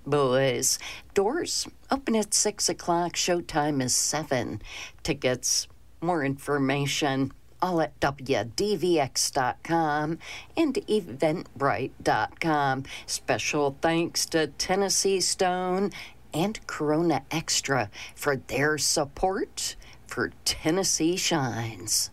Boys. Doors open at 6 o'clock. Showtime is 7. Tickets, more information, all at WDVX.com and Eventbrite.com. Special thanks to Tennessee Stone and Corona Extra for their support for Tennessee Shines.